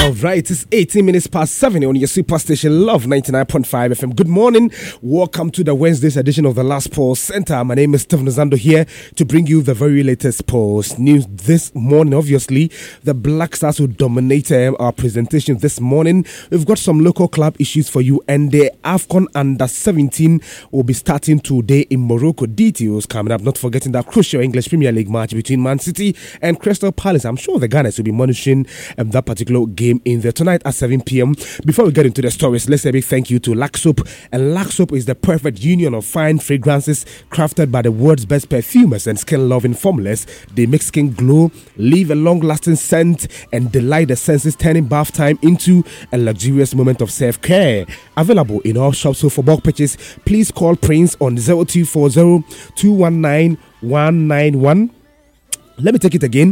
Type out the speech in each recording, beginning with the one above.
Alright, it's 18 minutes past 7 on your superstation Love 99.5 FM. Good morning. Welcome to the Wednesday's edition of the Last Pulse Center. My name is Stephen Zando here to bring you the very latest Pulse news this morning. Obviously, the Black Stars will dominate our presentation this morning. We've got some local club issues for you, and the AFCON Under 17 will be starting today in Morocco. Details coming up. Not forgetting that crucial English Premier League match between Man City and Crystal Palace. I'm sure the Gunners will be monitoring that particular game in there tonight at 7 p.m. Before we get into the stories, let's say a big thank you to Lux Soap. And Lux Soap is the perfect union of fine fragrances crafted by the world's best perfumers and skin-loving formulas. They make skin glow, leave a long-lasting scent, and delight the senses, turning bath time into a luxurious moment of self-care. Available in all shops. So for bulk purchase, please call Prince on 0240 219 191. Let me take it again,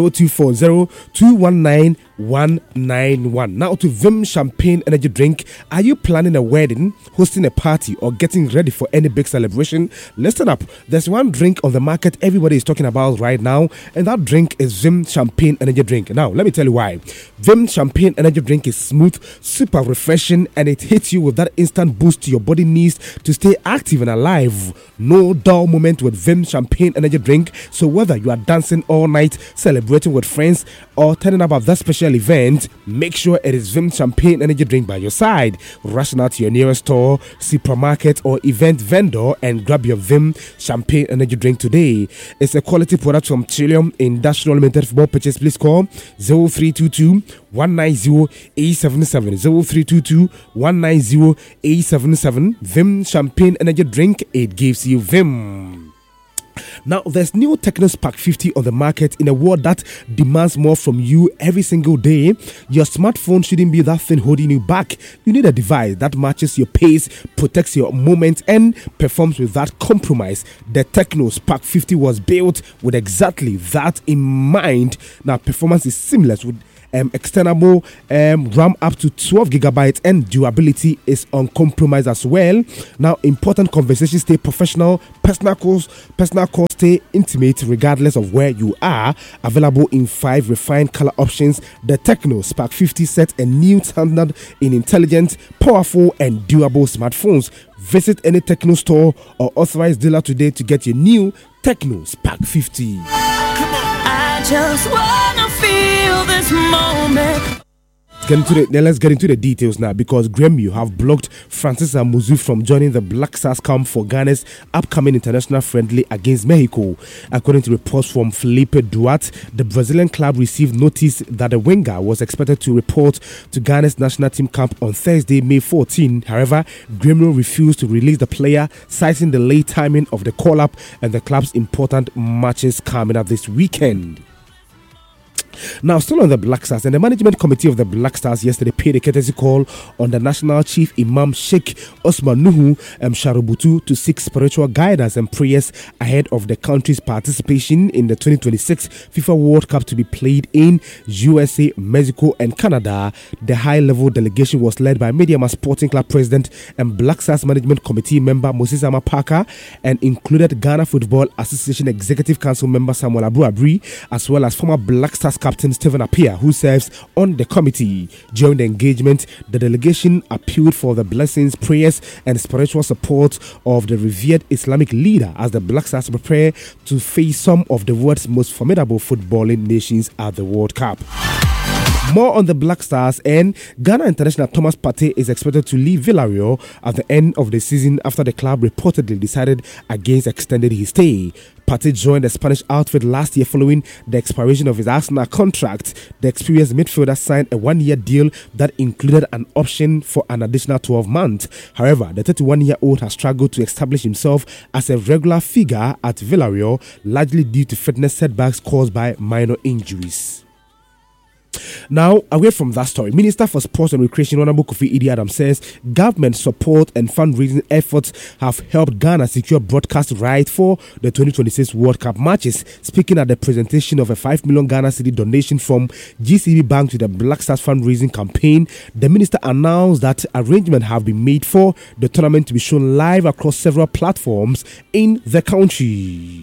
0240-219-191. Now to Vim Champagne Energy Drink. Are you planning a wedding, hosting a party, or getting ready for any big celebration? Listen up. There's one drink on the market everybody is talking about right now, and that drink is Vim Champagne Energy Drink. Now, let me tell you why. Vim Champagne Energy Drink is smooth, super refreshing, and it hits you with that instant boost your body needs to stay active and alive. No dull moment with Vim Champagne Energy Drink. So whether you are dancing all night, celebrating with friends, or turning up at that special event, make sure it is Vim Champagne Energy Drink by your side. Rush out to your nearest store, supermarket, or event vendor and grab your Vim Champagne Energy Drink today. It's a quality product from Trillium Industrial Limited. For more purchase, please call 0322 190 877 0322 190 877. Vim Champagne Energy Drink, it gives you Vim. Now, there's new Tecno Spark 50 on the market in a world that demands more from you every single day. Your smartphone shouldn't be that thing holding you back. You need a device that matches your pace, protects your moment, and performs without compromise. The Tecno Spark 50 was built with exactly that in mind. Now, performance is seamless with external RAM up to 12 gigabytes, and durability is uncompromised as well. Now, important conversations stay professional, personal calls stay intimate regardless of where you are. Available in 5 refined color options, the Tecno Spark 50 set a new standard in intelligent, powerful, and durable smartphones. Visit any Tecno store or authorized dealer today to get your new Tecno Spark 50. I just wanna feel this moment. Let's get into the details now, because Grêmio have blocked Francis Amuzu from joining the Black Stars camp for Ghana's upcoming international friendly against Mexico. According to reports from Felipe Duarte, the Brazilian club received notice that the winger was expected to report to Ghana's national team camp on Thursday, May 14. However, Grêmio refused to release the player, citing the late timing of the call-up and the club's important matches coming up this weekend. Now, still on the Black Stars, and the management committee of the Black Stars yesterday paid a courtesy call on the national chief Imam Sheikh Osman Nuhu Sharubutu to seek spiritual guidance and prayers ahead of the country's participation in the 2026 FIFA World Cup to be played in USA, Mexico, and Canada. The high-level delegation was led by Mediama Sporting Club president and Black Stars management committee member Moses Parker, and included Ghana Football Association Executive Council member Samuel Abri, as well as former Black Stars captain Stephen Appiah, who serves on the committee. During the engagement, the delegation appealed for the blessings, prayers, and spiritual support of the revered Islamic leader as the Black Stars prepare to face some of the world's most formidable footballing nations at the World Cup. More on the Black Stars, and Ghana international Thomas Partey is expected to leave Villarreal at the end of the season after the club reportedly decided against extending his stay. Partey joined the Spanish outfit last year following the expiration of his Arsenal contract. The experienced midfielder signed a one-year deal that included an option for an additional 12 months. However, the 31-year-old has struggled to establish himself as a regular figure at Villarreal, largely due to fitness setbacks caused by minor injuries. Now, away from that story, Minister for Sports and Recreation Honorable Kofi Idi-Adams says government support and fundraising efforts have helped Ghana secure broadcast rights for the 2026 World Cup matches. Speaking at the presentation of a 5 million Ghana cedi donation from GCB Bank to the Black Stars fundraising campaign, the minister announced that arrangements have been made for the tournament to be shown live across several platforms in the country.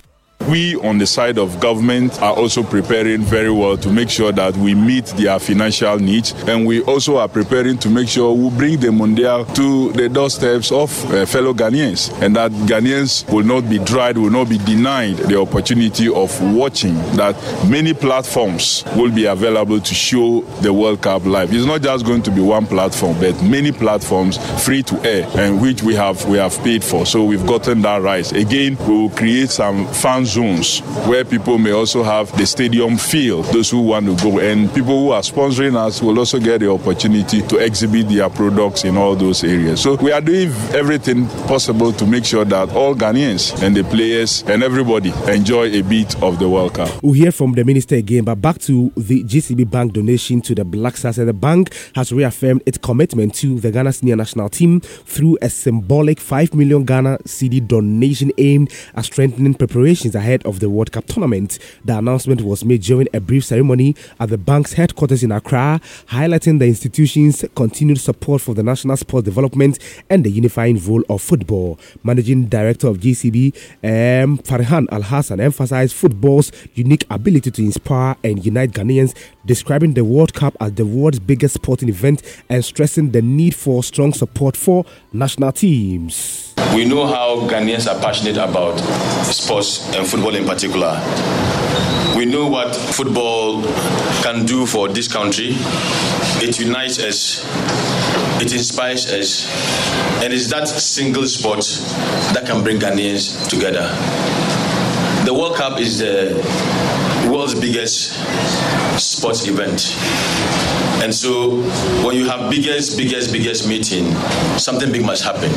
we on the side of government are also preparing very well to make sure that we meet their financial needs, and we also are preparing to make sure we bring the Mondial to the doorsteps of fellow Ghanaians, and that Ghanaians will not be dried, will not be denied the opportunity of watching, that many platforms will be available to show the World Cup live. It's not just going to be one platform, but many platforms free to air, and which we have paid for. So we've gotten that right. Again, we will create some fan zones where people may also have the stadium feel, those who want to go, and people who are sponsoring us will also get the opportunity to exhibit their products in all those areas. So we are doing everything possible to make sure that all Ghanaians and the players and everybody enjoy a bit of the World Cup. We'll hear from the minister again, but back to the GCB Bank donation to the Black Stars. The bank has reaffirmed its commitment to the Ghana senior national team through a symbolic 5 million Ghana cedi donation aimed at strengthening preparations ahead of the World Cup tournament. The announcement was made during a brief ceremony at the bank's headquarters in Accra, highlighting the institution's continued support for the national sport development and the unifying role of football. Managing Director of GCB, Farihan Al-Hassan, emphasized football's unique ability to inspire and unite Ghanaians, describing the World Cup as the world's biggest sporting event and stressing the need for strong support for national teams. We know how Ghanaians are passionate about sports and football in particular. We know what football can do for this country. It unites us, it inspires us, and it's that single sport that can bring Ghanaians together. The World Cup is the world's biggest sports event. And so when you have biggest meeting, something big must happen.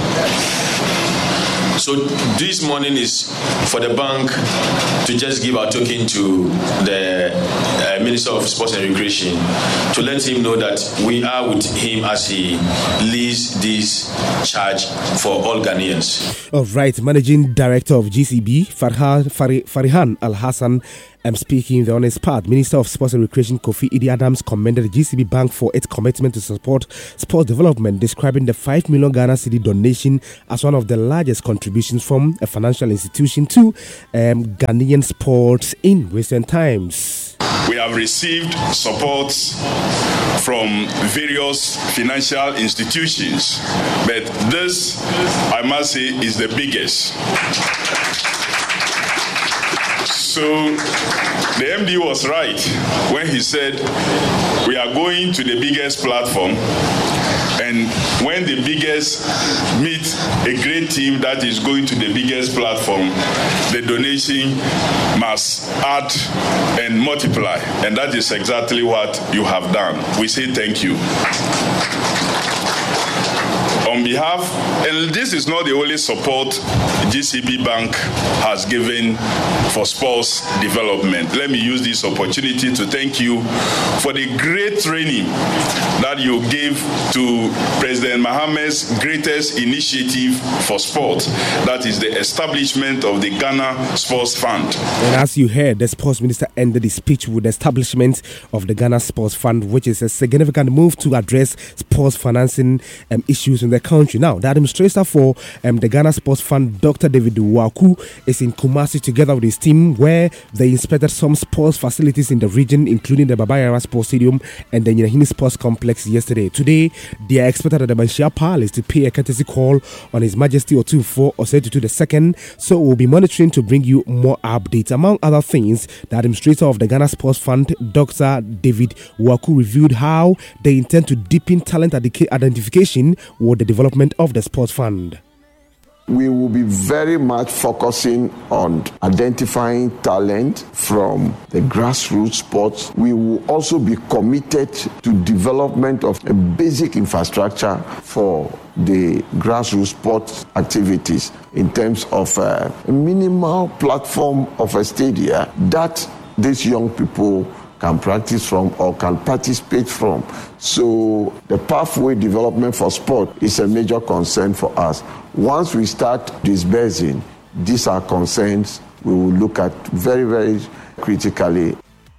So this morning is for the bank to just give our token to the Minister of Sports and Recreation to let him know that we are with him as he leads this charge for all Ghanaians. All right, Managing Director of GCB, Farihan Al-Hassan, speaking on his part. Minister of Sports and Recreation Kofi Idi Adams commended the GCB Bank for its commitment to support sports development, describing the 5 million Ghana cedi donation as one of the largest contributions from a financial institution to Ghanaian sports in recent times. We have received support from various financial institutions, but this, I must say, is the biggest. So the MD was right when he said we are going to the biggest platform, and when the biggest meet a great team that is going to the biggest platform, the donation must add and multiply, and that is exactly what you have done. We say thank you. On behalf, and this is not the only support GCB Bank has given for sports development. Let me use this opportunity to thank you for the great training that you gave to President Mohammed's greatest initiative for sport. That is the establishment of the Ghana Sports Fund. And as you heard, the sports minister ended his speech with the establishment of the Ghana Sports Fund, which is a significant move to address sports financing issues in the country. Now, the administrator for the Ghana Sports Fund, Dr. David Waku, is in Kumasi together with his team, where they inspected some sports facilities in the region, including the Baba Yara Sports Stadium and the Nyahini Sports Complex yesterday. Today, they are expected at the Manshia Palace to pay a courtesy call on His Majesty Otumfuo Osei-Tutu II. So we'll be monitoring to bring you more updates. Among other things, the administrator of the Ghana Sports Fund, Dr. David Waku, reviewed how they intend to deepen talent identification with the development of the sports fund. We will be very much focusing on identifying talent from the grassroots sports. We will also be committed to development of a basic infrastructure for the grassroots sports activities in terms of a minimal platform of a stadium that these young people can practice from or can participate from. So the pathway development for sport is a major concern for us. Once we start disbursing, these are concerns we will look at very, very critically.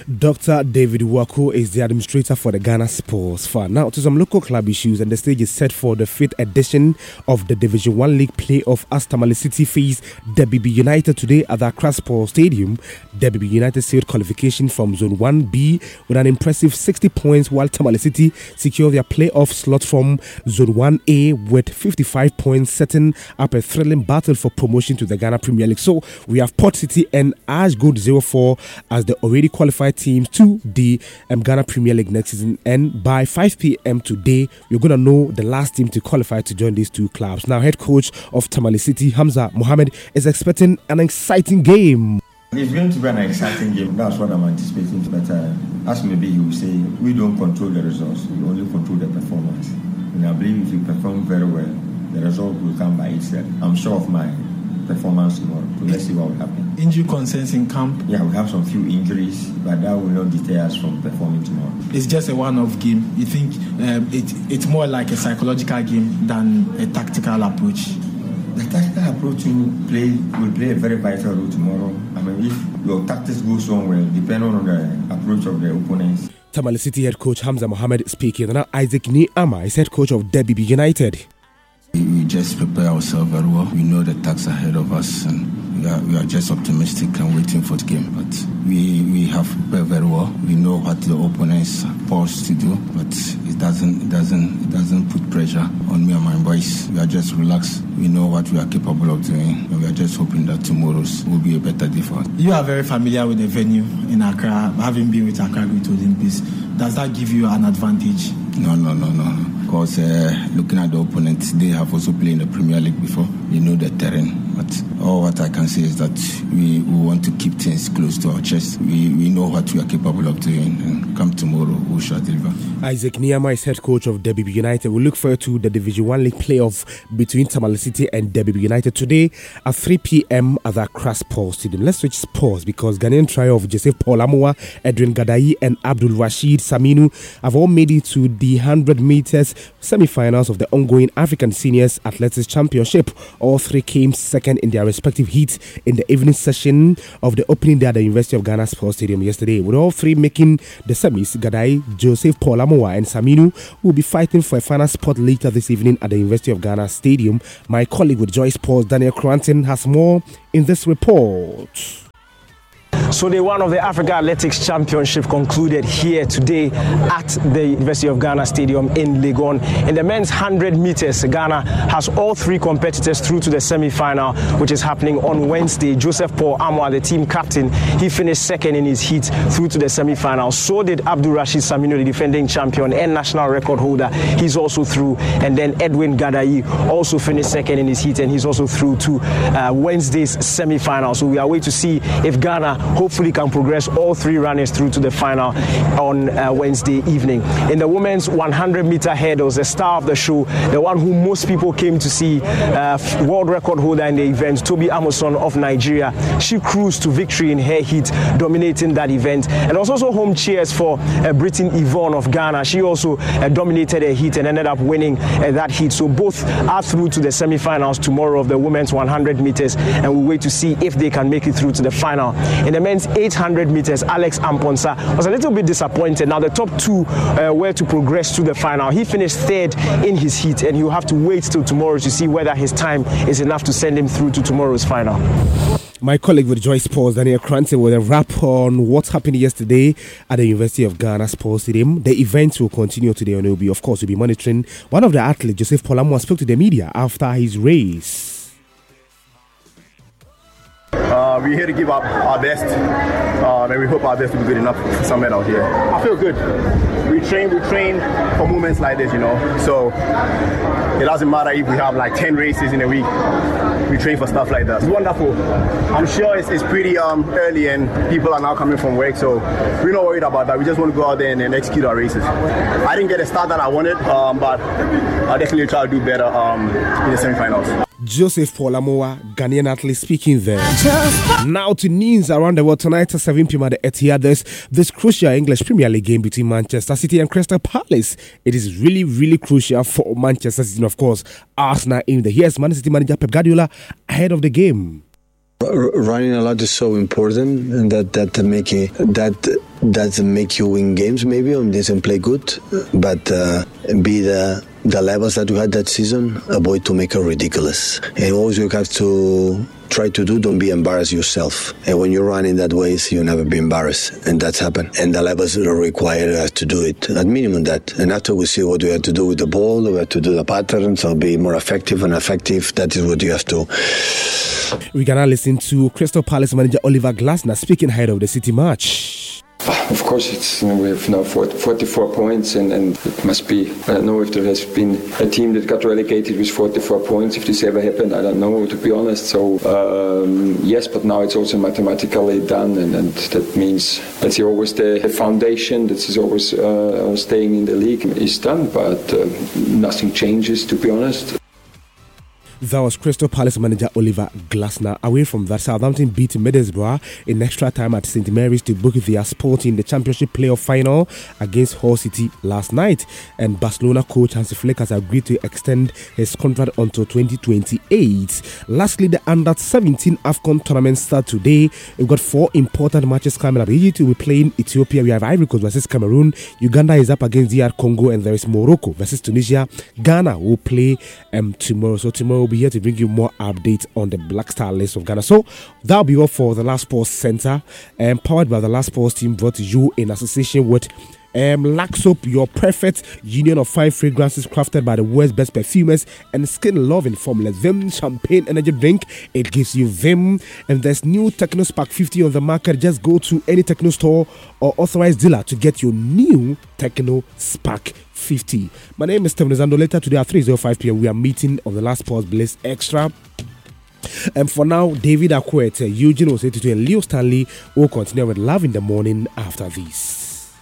Dr. David Waku is the administrator for the Ghana Sports Fund. Now to some local club issues, and the stage is set for the 5th edition of the Division 1 League playoff as Tamale City face DBB United today at the Accra Sports Stadium. DBB United sealed qualification from Zone 1B with an impressive 60 points, while Tamale City secured their playoff slot from Zone 1A with 55 points, setting up a thrilling battle for promotion to the Ghana Premier League. So we have Port City and Ash Gold 04 as the already qualified teams to the Ghana Premier League next season, and by 5 p.m. today we're going to know the last team to qualify to join these two clubs. Now head coach of Tamale City, Hamza Mohammed, is expecting an exciting game. It's going to be an exciting game. That's what I'm anticipating. But as maybe you say, we don't control the results, we only control the performance. And I believe if you perform very well, the result will come by itself. I'm sure of my performance tomorrow. So let's see what will happen. Injury concerns in camp? Yeah, we have some few injuries, but that will not deter us from performing tomorrow. It's just a one-off game. You think it's more like a psychological game than a tactical approach? The tactical approach will play a very vital role tomorrow. I mean, if your tactics goes on well, depending on the approach of the opponents. Tamale City head coach Hamza Mohammed speaking. Now Isaac Niama is head coach of DBB United. We just prepare ourselves very well. We know the tasks ahead of us, and we are just optimistic and waiting for the game. But we have prepared very well. We know what the opponents are forced to do, but it doesn't put pressure on me and my boys. We are just relaxed. We know what we are capable of doing, and we are just hoping that tomorrow's will be a better day for us. You are very familiar with the venue in Accra, having been with Accra Great Olympics. Does that give you an advantage? No. Because looking at the opponents, they have also played in the Premier League before. They know the terrain. But all what I can say is that we want to keep things close to our chest. We know what we are capable of doing, and come tomorrow, we shall deliver. Isaac Niama is head coach of DBB United. We look forward to the Division 1 League playoff between Tamale City and DBB United today at 3 p.m. at the Accra Sports Stadium. Let's switch sports because Ghanaian trio of Joseph Paul Amoah, Edwin Gadayi and Abdul Rashid Saminu have all made it to the 100 meters semi-finals of the ongoing African Seniors Athletics Championship. All three came second in their respective heats in the evening session of the opening day at the University of Ghana Sports Stadium yesterday. With all three making the semis, Gadayi, Joseph Paul Amoah and Saminu will be fighting for a final spot later this evening at the University of Ghana Stadium. My colleague with Joy Sports, Daniel Cranton, has more in this report. So day one of the Africa Athletics Championship concluded here today at the University of Ghana Stadium in Legon. In the men's 100 meters, Ghana has all three competitors through to the semi-final, which is happening on Wednesday. Joseph Paul Amoah, the team captain, he finished second in his heat through to the semi-final. So did Abdul Rashid Saminu, the defending champion and national record holder. He's also through. And then Edwin Gadayi also finished second in his heat, and he's also through to Wednesday's semi-final. So we are waiting to see if Ghana hopefully can progress all three runners through to the final on Wednesday evening. In the women's 100-meter hurdles, the star of the show, the one who most people came to see, world record holder in the event, Toby Amuson of Nigeria. She cruised to victory in her heat, dominating that event. And also home cheers for Britain Yvonne of Ghana. She also dominated her heat and ended up winning that heat. So both are through to the semi-finals tomorrow of the women's 100 meters, and we'll wait to see if they can make it through to the final. In the men's 800 meters, Alex Amponsa was a little bit disappointed. Now the top two were to progress to the final. He finished third in his heat, and he'll have to wait till tomorrow to see whether his time is enough to send him through to tomorrow's final. My colleague with Joy Sports, Daniel Cranton, with a wrap on what happened yesterday at the University of Ghana Sports Stadium. The events will continue today, and we'll be monitoring. One of the athletes, Joseph Paul Amoah, spoke to the media after his race. We're here to give our best, and we hope our best will be good enough for some medal here. I feel good. We train for moments like this, so it doesn't matter if we have like 10 races in a week. We train for stuff like that. It's wonderful. I'm sure it's pretty early and people are now coming from work, so we're not worried about that. We just want to go out there and execute our races. I didn't get a start that I wanted, but I'll definitely try to do better in the semi-finals. Joseph Paul Amoah, Ghanaian athlete, speaking there. Now to news around the world tonight at 7 p.m. at the Etihad. There's this crucial English Premier League game between Manchester City and Crystal Palace. It is really, really crucial for Manchester City and, of course, Arsenal in the. Here's Man City manager Pep Guardiola ahead of the game. Running a lot is so important, and that doesn't make you win games maybe, or doesn't play good, but be the levels that we had that season, avoid to make it ridiculous. And always you have to try to do, don't be embarrassed yourself. And when you run in that way, you'll never be embarrassed. And that's happened. And the levels are required us to do it, at minimum that. And after we see what we have to do with the ball, we have to do the patterns, so be more effective and effective. That is what you have to. We can now listen to Crystal Palace manager Oliver Glasner speaking ahead of the City match. Of course, we have now 44 points, and it must be, I don't know if there has been a team that got relegated with 44 points. If this ever happened, I don't know, to be honest. So, yes, but now it's also mathematically done, and that means that's always the foundation, that is always staying in the league is done, but nothing changes, to be honest. That was Crystal Palace manager Oliver Glasner. Away from that, Southampton beat Middlesbrough in extra time at St Mary's to book their spot in the Championship playoff final against Hull City last night. And Barcelona coach Hansi Flick has agreed to extend his contract until 2028. Lastly, the Under-17 AFCON tournament starts today. We've got 4 important matches coming up. Egypt will be playing Ethiopia. We have Ivory Coast versus Cameroon. Uganda is up against DR Congo, and there is Morocco versus Tunisia. Ghana will play tomorrow. So tomorrow we'll be here to bring you more updates on the Black Star list of Ghana. So that'll be all for the Last Sports Center, powered by the Last Sports team, brought to you in association with Laxop, your perfect union of fine fragrances crafted by the world's best perfumers and skin-loving formulas. Vim Champagne Energy Drink, it gives you Vim. And there's new Techno Spark 50 on the market. Just go to any Techno store or authorized dealer to get your new Techno Spark 50. My name is Stephen Zando. Later today at 3:05 p.m. we are meeting on the Last Sports Bliss Extra. And for now, David Akwete, Eugene Osetutu, and Leo Stanley will continue with Love in the Morning after this.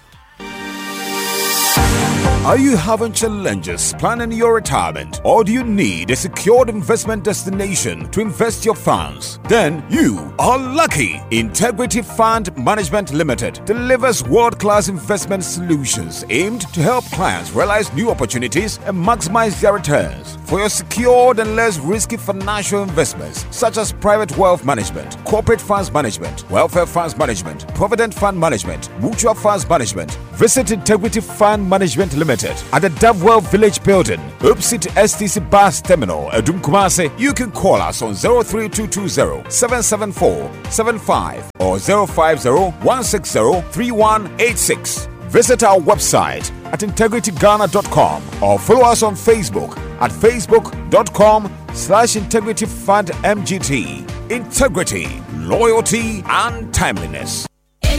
Are you having challenges planning your retirement, or do you need a secured investment destination to invest your funds? Then you are lucky. Integrity Fund Management Limited delivers world-class investment solutions aimed to help clients realize new opportunities and maximize their returns. For your secured and less risky financial investments, such as private wealth management, corporate funds management, welfare funds management, provident fund management, mutual funds management, visit Integrity Fund Management Limited at the Davewell Village Building, opposite STC Bus Terminal, Edum Kumasi. You can call us on 03220 774 75 or 050 160 3186. Visit our website at integrityghana.com or follow us on Facebook at facebook.com/integrityfundmgt. Integrity, loyalty, and timeliness.